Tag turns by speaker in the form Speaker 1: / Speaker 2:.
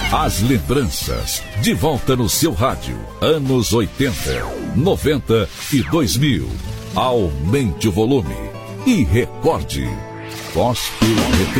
Speaker 1: As lembranças, de volta no seu rádio. Anos 80, 90 e 2000. Aumente o volume e recorde. Gospel Retro.